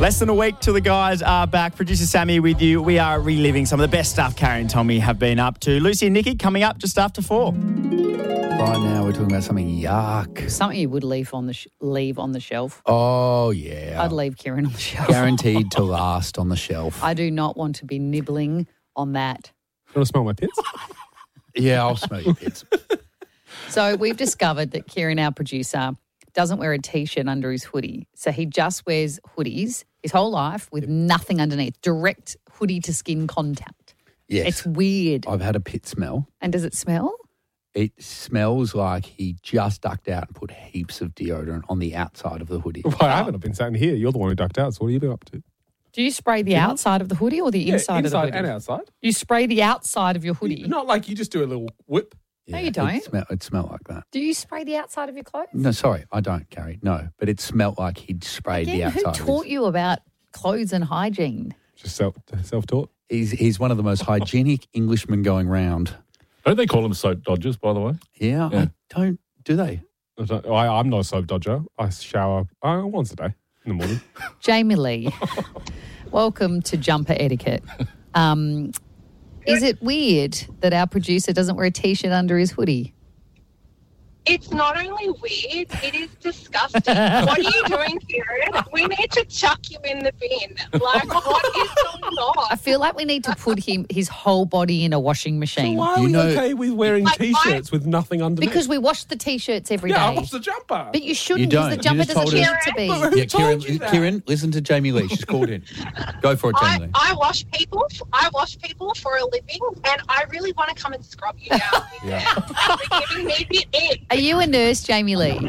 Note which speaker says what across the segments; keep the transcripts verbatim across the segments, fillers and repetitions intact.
Speaker 1: Less than a week till the guys are back. Producer Sammy with you. We are reliving some of the best stuff Carrie and Tommy have been up to. Lucy and Nikki coming up just after four.
Speaker 2: Right now we're talking about something yuck.
Speaker 3: Something you would leave on the sh- leave on the shelf.
Speaker 2: Oh, yeah.
Speaker 3: I'd leave Kieran on the shelf.
Speaker 2: Guaranteed to last on the shelf.
Speaker 3: I do not want to be nibbling on that.
Speaker 4: You want to smell my pits?
Speaker 2: Yeah, I'll smell your pits.
Speaker 3: So we've discovered that Kieran, our producer, doesn't wear a T-shirt under his hoodie. So he just wears hoodies his whole life with nothing underneath. Direct hoodie to skin contact.
Speaker 2: Yes.
Speaker 3: It's weird.
Speaker 2: I've had a pit smell.
Speaker 3: And does it smell?
Speaker 2: It smells like he just ducked out and put heaps of deodorant on the outside of the hoodie.
Speaker 4: Well, I haven't. I've been sitting here. You're the one who ducked out. So what have you been up to?
Speaker 3: Do you spray the outside of the hoodie or the
Speaker 4: Yeah,
Speaker 3: inside, of the
Speaker 4: inside
Speaker 3: hoodie?
Speaker 4: and outside.
Speaker 3: You spray the outside of your hoodie.
Speaker 4: Not like you just do a little whip.
Speaker 3: No, you don't.
Speaker 2: It, smell, it smelled like that.
Speaker 3: Do you spray the outside of your clothes?
Speaker 2: No, sorry, I don't, Carrie. No, but it smelled like he'd sprayed
Speaker 3: Again,
Speaker 2: the outside.
Speaker 3: who
Speaker 2: of his-
Speaker 3: taught you about clothes and hygiene?
Speaker 4: Just self, self-taught.
Speaker 2: He's, he's one of the most hygienic Englishmen going round.
Speaker 5: Don't they call them soap dodgers, by the way?
Speaker 2: Yeah,
Speaker 5: Yeah.
Speaker 2: I don't, do they?
Speaker 4: I don't- I, I'm not a soap dodger. I shower uh, once a day in the morning.
Speaker 3: Jamie Lee, welcome to Jumper Etiquette. Um, is it weird that our producer doesn't wear a T-shirt under his hoodie?
Speaker 6: It's not only weird, it is disgusting. What are you doing, Kieran? We need to chuck you in the bin. Like, what is going on?
Speaker 3: I feel like we need to put him his whole body in a washing machine.
Speaker 4: Why are
Speaker 2: You
Speaker 4: we
Speaker 2: know-
Speaker 4: okay with wearing
Speaker 6: Like,
Speaker 4: T-shirts with nothing underneath?
Speaker 3: Because we wash the T-shirts every day.
Speaker 4: yeah, I watched the jumper.
Speaker 3: But you shouldn't,
Speaker 2: You
Speaker 3: because the
Speaker 2: don't.
Speaker 3: jumper
Speaker 2: You just
Speaker 3: doesn't
Speaker 2: told
Speaker 3: need
Speaker 2: us-
Speaker 3: to be.
Speaker 6: But
Speaker 4: Who
Speaker 2: yeah,
Speaker 4: told
Speaker 2: Kieran,
Speaker 4: you that?
Speaker 2: Kieran, listen to Jamie Lee. She's called in. Go for it, Jamie
Speaker 6: I,
Speaker 2: Lee.
Speaker 6: I wash people. I wash people for a living, and I really want to come and scrub you down.
Speaker 4: Yeah.
Speaker 6: You're giving me the ick.
Speaker 3: Are you a nurse, Jamie Lee?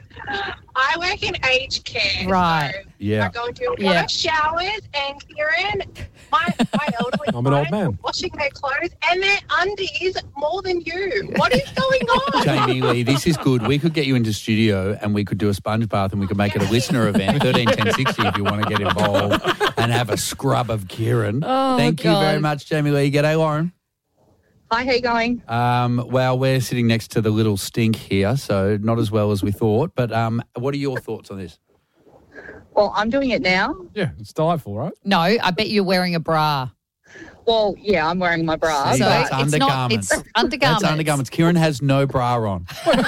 Speaker 6: I work in aged care.
Speaker 3: Right.
Speaker 6: So
Speaker 2: Yeah.
Speaker 6: I go and do a lot
Speaker 3: Yeah.
Speaker 6: of showers, and Kieran, my, my elderly
Speaker 4: I'm an old
Speaker 6: clients
Speaker 4: man.
Speaker 6: are washing their clothes and their undies more than you. What is going on?
Speaker 2: Jamie Lee, this is good. We could get you into studio and we could do a sponge bath and we could make it a listener event, thirteen ten sixty if you want to get involved and have a scrub of Kieran.
Speaker 3: Oh,
Speaker 2: Thank you very
Speaker 3: God.
Speaker 2: much, Jamie Lee. G'day, Lauren.
Speaker 6: Hi, how you going?
Speaker 2: Um, well, we're sitting next to the little stink here, so not as well as we thought. But um, what are your thoughts on this?
Speaker 7: Well, I'm doing it now.
Speaker 4: Yeah, it's delightful, right?
Speaker 3: No, I bet you're wearing a bra.
Speaker 7: Well, yeah, I'm wearing my bra.
Speaker 2: See,
Speaker 3: So
Speaker 2: that's
Speaker 3: it's not.
Speaker 2: undergarments.
Speaker 3: It's undergarments.
Speaker 2: That's undergarments. Kieran has no bra on.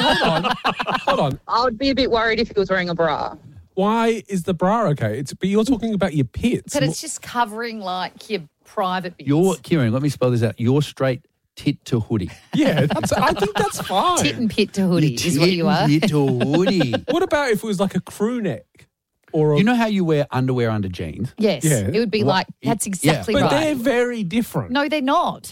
Speaker 4: Hold on.
Speaker 7: I would be a bit worried if he was wearing a bra.
Speaker 4: Why is the bra okay? It's but you're talking about your pits.
Speaker 3: But it's just covering like your private bits.
Speaker 2: You're, Kieran, let me spell this out. You're straight tit to hoodie.
Speaker 4: yeah, that's, I think that's fine.
Speaker 3: tit and pit to hoodie is what you are.
Speaker 2: Tit to hoodie.
Speaker 4: What about if it was like a crew neck? Or a,
Speaker 2: You know how you wear underwear under jeans?
Speaker 3: Yes,
Speaker 4: Yeah.
Speaker 3: it would be
Speaker 2: What-
Speaker 3: like that's
Speaker 2: yeah,
Speaker 3: exactly
Speaker 4: but
Speaker 3: right.
Speaker 4: they're very different.
Speaker 3: No, they're not.